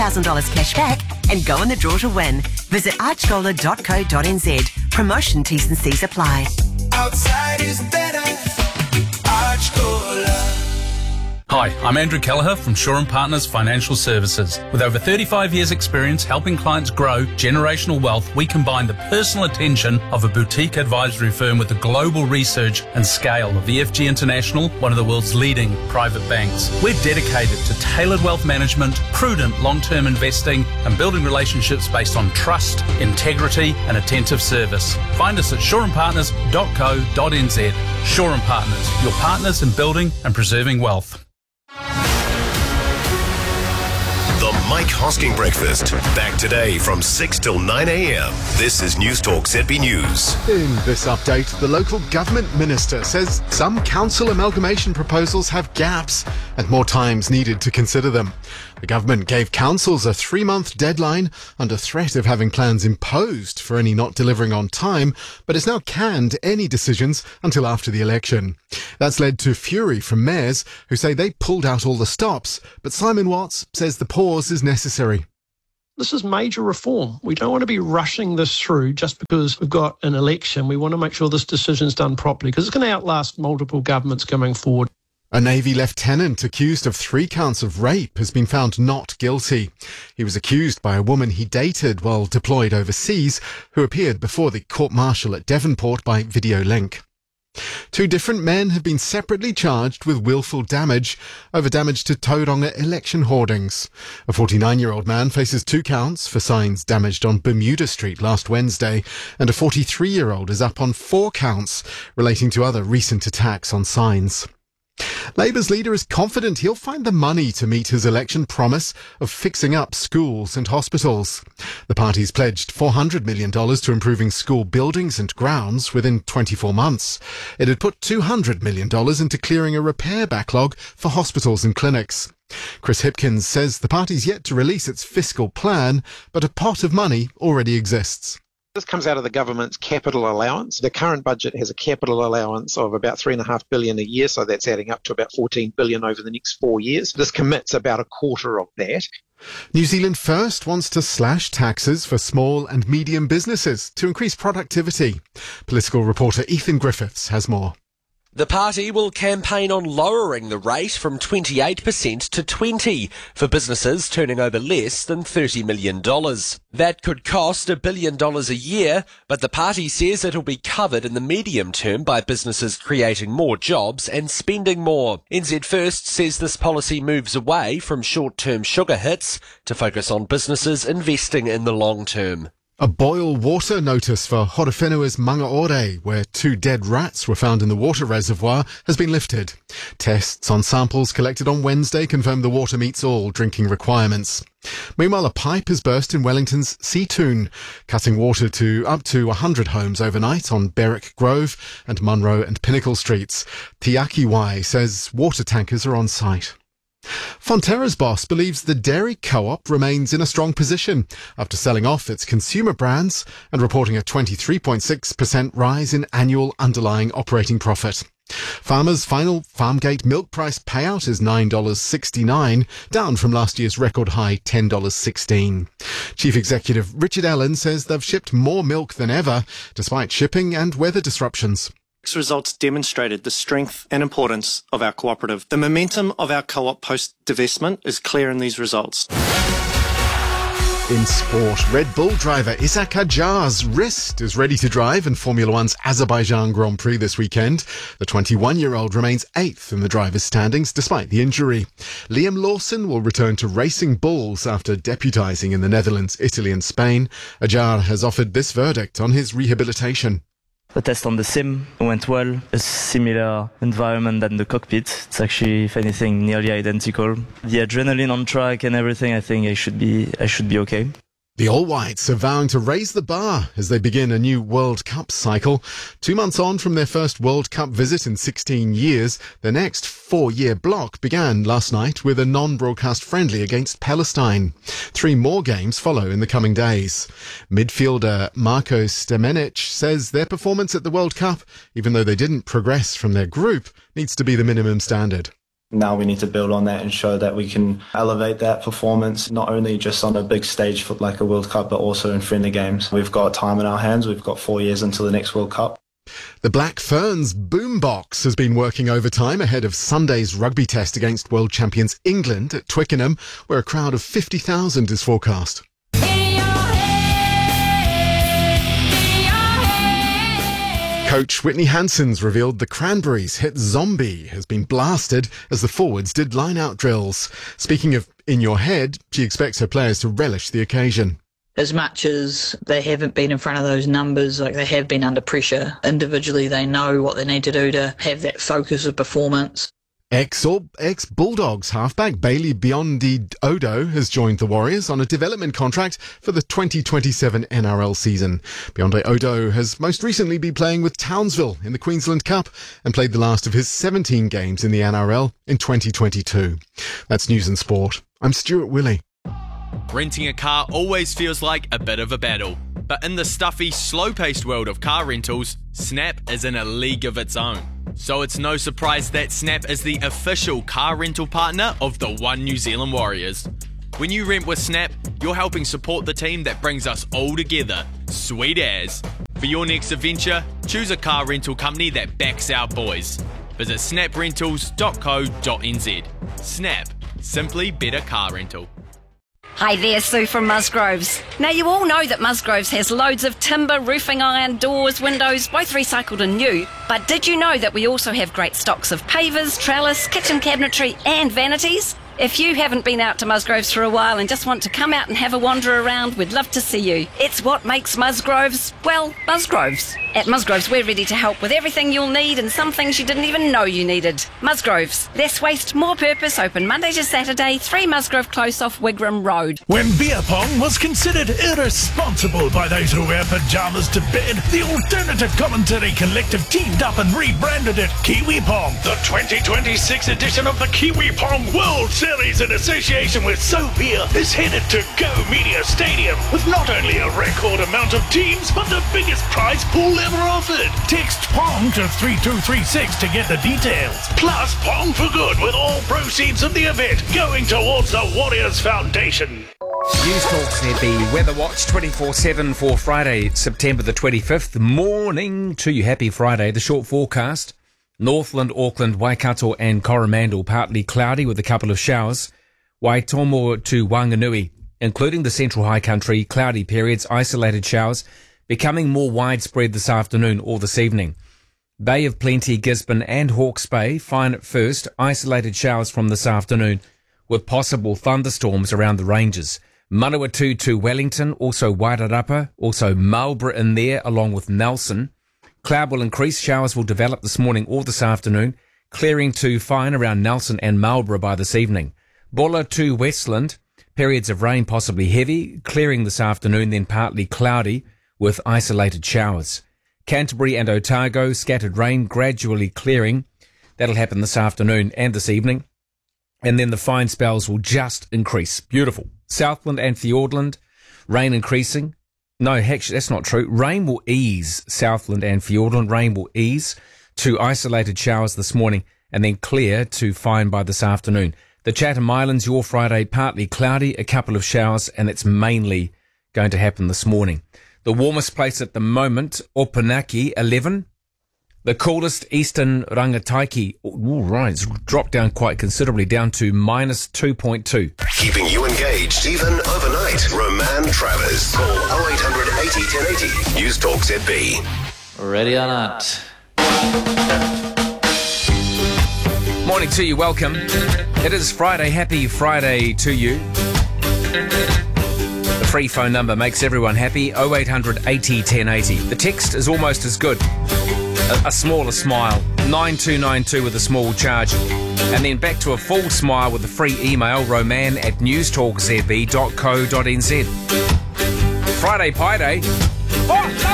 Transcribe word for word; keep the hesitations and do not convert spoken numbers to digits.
one thousand dollars cash back and go in the draw to win. Visit archgola dot co dot n z. Promotion T's and C's apply. Outside is better. Archgola. Hi, I'm Andrew Kelleher from Shaw and Partners Financial Services. With over thirty-five years experience helping clients grow generational wealth, we combine the personal attention of a boutique advisory firm with the global research and scale of E F G International, one of the world's leading private banks. We're dedicated to tailored wealth management, prudent long-term investing, and building relationships based on trust, integrity, and attentive service. Find us at shaw and partners dot co dot n z. Shaw and Partners, your partners in building and preserving wealth. The Mike Hosking Breakfast. Back today from six till nine a.m. This is News Talk Z B News. In this update, the local government minister says some council amalgamation proposals have gaps and more time's needed to consider them. The government gave councils a three-month deadline under threat of having plans imposed for any not delivering on time, but has now canned any decisions until after the election. That's led to fury from mayors who say they pulled out all the stops, but Simon Watts says the pause is necessary. This is major reform. We don't want to be rushing this through just because we've got an election. We want to make sure this decision's done properly because it's going to outlast multiple governments going forward. A Navy lieutenant accused of three counts of rape has been found not guilty. He was accused by a woman he dated while deployed overseas, who appeared before the court-martial at Devonport by video link. Two different men have been separately charged with willful damage over damage to Tauranga election hoardings. A forty-nine-year-old man faces two counts for signs damaged on Bermuda Street last Wednesday, and a forty-three-year-old is up on four counts relating to other recent attacks on signs. Labour's leader is confident he'll find the money to meet his election promise of fixing up schools and hospitals. The party's pledged four hundred million dollars to improving school buildings and grounds within twenty-four months. It had put two hundred million dollars into clearing a repair backlog for hospitals and clinics. Chris Hipkins says the party's yet to release its fiscal plan, but a pot of money already exists. This comes out of the government's capital allowance. The current budget has a capital allowance of about three and a half billion a year, so that's adding up to about fourteen billion over the next four years. This commits about a quarter of that. New Zealand First wants to slash taxes for small and medium businesses to increase productivity. Political reporter Ethan Griffiths has more. The party will campaign on lowering the rate from twenty-eight percent to twenty percent for businesses turning over less than thirty million dollars. That could cost a billion dollars a year, but the party says it'll be covered in the medium term by businesses creating more jobs and spending more. N Z First says this policy moves away from short-term sugar hits to focus on businesses investing in the long term. A boil water notice for Horowhenua's Mangaore, where two dead rats were found in the water reservoir, has been lifted. Tests on samples collected on Wednesday confirmed the water meets all drinking requirements. Meanwhile, a pipe has burst in Wellington's Seatoon, cutting water to up to one hundred homes overnight on Berwick Grove and Munro and Pinnacle Streets. Tiakiwai says water tankers are on site. Fonterra's boss believes the dairy co-op remains in a strong position after selling off its consumer brands and reporting a twenty-three point six percent rise in annual underlying operating profit. Farmers' final Farmgate milk price payout is nine dollars sixty-nine, down from last year's record high ten dollars sixteen. Chief Executive Richard Allen says they've shipped more milk than ever, despite shipping and weather disruptions. These results demonstrated the strength and importance of our cooperative. The momentum of our co-op post-divestment is clear in these results. In sport, Red Bull driver Isack Hadjar's wrist is ready to drive in Formula One's Azerbaijan Grand Prix this weekend. The twenty-one-year-old remains eighth in the drivers' standings despite the injury. Liam Lawson will return to racing bulls after deputising in the Netherlands, Italy and Spain. Hadjar has offered this verdict on his rehabilitation. The test on the sim went well. A similar environment than the cockpit. It's actually, if anything, nearly identical. The adrenaline on track and everything, I think I should be, I should be okay. The All Whites are vowing to raise the bar as they begin a new World Cup cycle. Two months on from their first World Cup visit in sixteen years, the next four-year block began last night with a non-broadcast friendly against Palestine. Three more games follow in the coming days. Midfielder Marko Stamenic says their performance at the World Cup, even though they didn't progress from their group, needs to be the minimum standard. Now we need to build on that and show that we can elevate that performance, not only just on a big stage for like a World Cup, but also in friendly games. We've got time in our hands. We've got four years until the next World Cup. The Black Ferns boombox has been working overtime ahead of Sunday's rugby test against world champions England at Twickenham, where a crowd of fifty thousand is forecast. Coach Whitney Hanson's revealed the Cranberries' hit Zombie has been blasted as the forwards did line-out drills. Speaking of in your head, she expects her players to relish the occasion. As much as they haven't been in front of those numbers, like they have been under pressure, individually they know what they need to do to have that focus of performance. Ex or ex-Bulldogs halfback Bailey Biondi Odo has joined the Warriors on a development contract for the twenty twenty-seven N R L season. Biondi Odo has most recently been playing with Townsville in the Queensland Cup and played the last of his seventeen games in the N R L in twenty twenty-two. That's News and Sport. I'm Stuart Willey. Renting a car always feels like a bit of a battle. But in the stuffy, slow-paced world of car rentals, Snap is in a league of its own. So it's no surprise that Snap is the official car rental partner of the One New Zealand Warriors. When you rent with Snap, you're helping support the team that brings us all together. Sweet as. For your next adventure, choose a car rental company that backs our boys. Visit snap rentals dot co dot n z. Snap. Simply better car rental. Hi there, Sue from Musgroves. Now you all know that Musgroves has loads of timber, roofing iron, doors, windows, both recycled and new. But did you know that we also have great stocks of pavers, trellis, kitchen cabinetry and vanities? If you haven't been out to Musgroves for a while and just want to come out and have a wander around, we'd love to see you. It's what makes Musgroves, well, Musgroves. At Musgroves, we're ready to help with everything you'll need and some things you didn't even know you needed. Musgroves, less waste, more purpose, open Monday to Saturday, three Musgrove Close off Wigram Road. When beer pong was considered irresponsible by those who wear pyjamas to bed, the Alternative Commentary Collective teamed up and rebranded it Kiwi Pong. The twenty twenty-six edition of the Kiwi Pong World Series in association with SoBeer is headed to Go Media Stadium with not only a record amount of teams, but the biggest prize pool ever offered. Text Pong to three two three six to get the details. Plus Pong for Good with all proceeds of the event going towards the Warriors Foundation. News Talk Z B Weather Watch twenty-four seven for Friday, September the twenty-fifth. Morning to you. Happy Friday. The short forecast. Northland, Auckland, Waikato and Coromandel partly cloudy with a couple of showers. Waitomo to Wanganui, including the central high country, cloudy periods, isolated showers, becoming more widespread this afternoon or this evening. Bay of Plenty, Gisborne and Hawke's Bay, fine at first, isolated showers from this afternoon with possible thunderstorms around the ranges. Manawatu to Wellington, also Wairarapa, also Marlborough in there along with Nelson. Cloud will increase, showers will develop this morning or this afternoon, clearing to fine around Nelson and Marlborough by this evening. Bulla to Westland, periods of rain possibly heavy, clearing this afternoon, then partly cloudy with isolated showers. Canterbury and Otago, scattered rain gradually clearing. That'll happen this afternoon and this evening. And then the fine spells will just increase. Beautiful. Southland and Fiordland, rain increasing. No, actually, that's not true. Rain will ease. Southland and Fiordland, rain will ease to isolated showers this morning and then clear to fine by this afternoon. The Chatham Islands, your Friday, partly cloudy, a couple of showers, and it's mainly going to happen this morning. The warmest place at the moment, Opunaki, eleven. The coolest, Eastern Rangataiki, all right, it's dropped down quite considerably, down to minus two point two. Keeping you engaged even overnight. Roman Travers. Call oh eight hundred eighty ten eighty. News Talk Z B. Ready or not. Morning to you, welcome. It is Friday, happy Friday to you. The free phone number makes everyone happy, oh eight hundred eighty ten eighty. The text is almost as good. A, a smaller smile, nine two nine two with a small charge. And then back to a full smile with a free email, roman at newstalk z b dot co dot n z. Friday Pie Day. Oh, no!